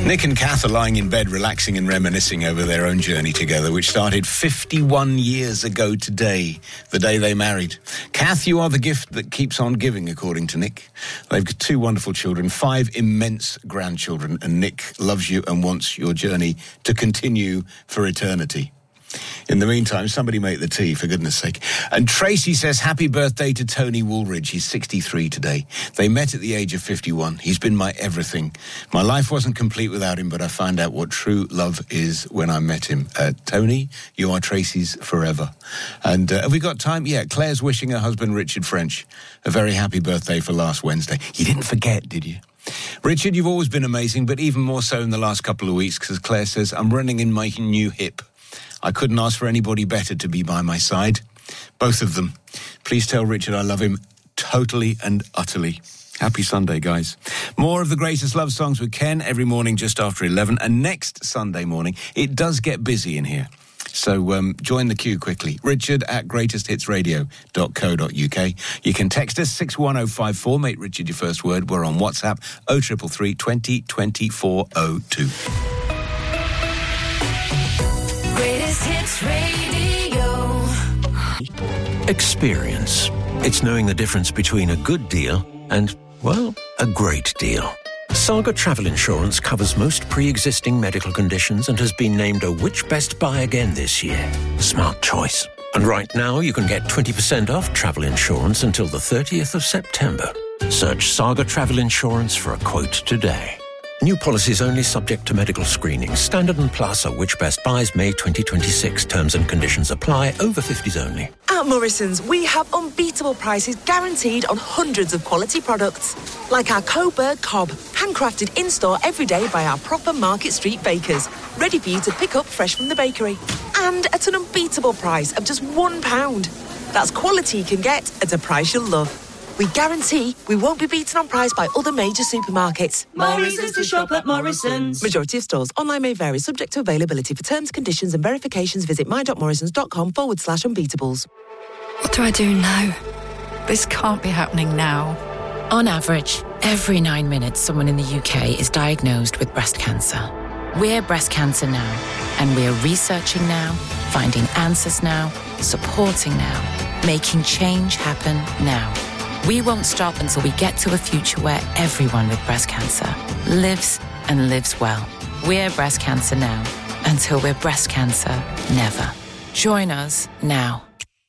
Nick and Kath are lying in bed, relaxing and reminiscing over their own journey together, which started 51 years ago today, the day they married. Kath, you are the gift that keeps on giving, according to Nick. They've got 2 wonderful children, 5 immense grandchildren, and Nick loves you and wants your journey to continue for eternity. In the meantime, somebody make the tea, for goodness sake. And Tracy says, happy birthday to Tony Woolridge. He's 63 today. They met at the age of 51. He's been my everything. My life wasn't complete without him, but I found out what true love is when I met him. Tony, you are Tracy's forever. And have we got time? Yeah, Claire's wishing her husband, Richard French, a very happy birthday for last Wednesday. You didn't forget, did you? Richard, you've always been amazing, but even more so in the last couple of weeks, because Claire says, I'm running in my new hip. I couldn't ask for anybody better to be by my side. Both of them. Please tell Richard I love him totally and utterly. Happy Sunday, guys. More of the greatest love songs with Ken every morning just after 11. And next Sunday morning, it does get busy in here. So join the queue quickly. Richard at greatesthitsradio.co.uk. You can text us 61054. Make Richard your first word. We're on WhatsApp 0333 20 2402. Greatest Hits Radio. Experience. It's knowing the difference between a good deal and, well, a great deal. Saga Travel Insurance covers most pre-existing medical conditions and has been named a Which Best Buy again this year. Smart choice. And right now you can get 20% off travel insurance until the 30th of September. Search Saga Travel Insurance for a quote today. New policies only subject to medical screening. Standard and Plus are Which Best Buys May 2026. Terms and conditions apply. Over 50s only. At Morrison's, we have unbeatable prices guaranteed on hundreds of quality products. Like our Coburg Cob, handcrafted in-store every day by our proper Market Street bakers. Ready for you to pick up fresh from the bakery. And at an unbeatable price of just £1. That's quality you can get at a price you'll love. We guarantee we won't be beaten on price by other major supermarkets. Morrison's to shop at Morrison's. Majority of stores. Online may vary, subject to availability. For terms, conditions and verifications, visit my.morrisons.com/unbeatables. What do I do now? This can't be happening now. On average, every 9 minutes, someone in the UK is diagnosed with breast cancer. We're Breast Cancer Now, and we're researching now, finding answers now, supporting now, making change happen now. We won't stop until we get to a future where everyone with breast cancer lives and lives well. We're Breast Cancer Now, until we're breast cancer never. Join us now.